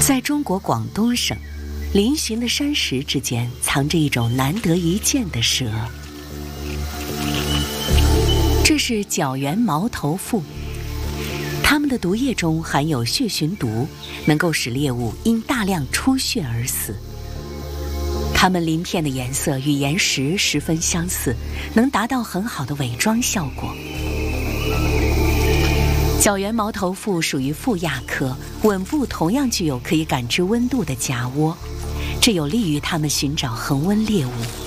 在中国广东省，嶙峋的山石之间藏着一种难得一见的蛇，这是角缘毛头蝮。它们的毒液中含有血寻毒，能够使猎物因大量出血而死。它们鳞片的颜色与岩石十分相似，能达到很好的伪装效果。角缘毛头蝮属于腹亚科，吻部同样具有可以感知温度的夹窝，这有利于它们寻找恒温猎物。